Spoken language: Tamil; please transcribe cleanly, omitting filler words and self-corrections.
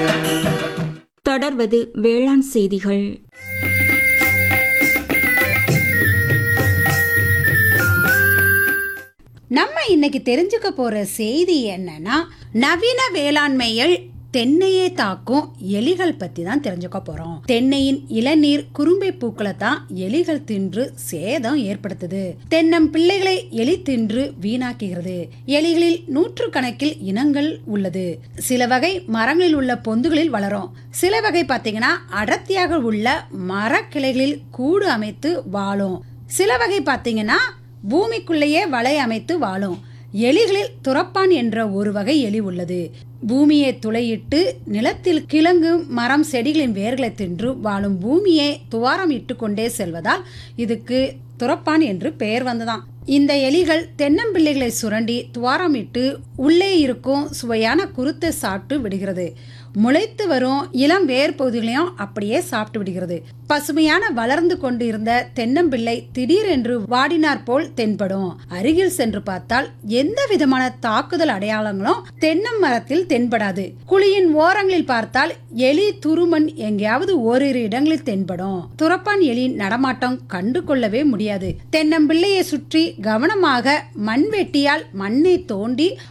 தொடர்வது வேளாண் செய்திகள். நம்ம இன்னைக்கு தெரிஞ்சுக்க போற செய்தி என்னன்னா, நவீன வேளாண்மையில் தென்னையே தாக்கும் எலிகள் பத்தி தான் தெரிஞ்சுக்க போறோம். தென்னையின் இளநீர் குறும்பை பூக்களை தான் எலிகள் தின்று சேதம் ஏற்படுத்துது. தென்னம் பிள்ளைகளை எலி தின்று வீணாக்குகிறது. எலிகளில் நூற்றுக்கணக்கில் இனங்கள் உள்ளது. சில வகை மரங்களில் உள்ள பொந்துகளில் வளரும். சில வகை பாத்தீங்கன்னா அடர்த்தியாக உள்ள மரக்கிளைகளில் கூடு அமைத்து வாழும். சில வகை பாத்தீங்கன்னா பூமிக்குள்ளேயே வலை அமைத்து வாழும். எலிகளில் துரப்பான் என்ற ஒரு வகை எலி உள்ளது. பூமியை துளையிட்டு நிலத்தில் கிழங்கு மரம் செடிகளின் வேர்களை தின்று வாழும். பூமியை துவாரம் இட்டு கொண்டே செல்வதால் இதுக்கு துரப்பான் என்று பெயர் வந்ததாம். இந்த எலிகள் தென்னம்பிள்ளைகளை சுரண்டி துவாரமிட்டு உள்ளே இருக்கும் சுவையான குருத்தை சாப்பிட்டு விடுகிறது. முளைத்து வரும் இளம் வேர் பகுதிகளையும் அப்படியே சாப்பிட்டு விடுகிறது. பசுமையான வளர்ந்து கொண்டு இருந்த தென்னம்பிள்ளை திடீரென்று வாடினார் போல் தென்படும். அருகில் சென்று பார்த்தால் எந்த விதமான தாக்குதல் அடையாளங்களும் தென்னம் மரத்தில் தென்படாது. குழியின் ஓரங்களில் பார்த்தால் எலி துருமன் எங்கேயாவது ஓரிரு இடங்களில் தென்படும். துரப்பான் எலியின் நடமாட்டம் கண்டு கொள்ளவே முடியாது. தென்னம்பிள்ளையை சுற்றி கவனமாக மண்வெட்டியால் மண்ணை தோண்டி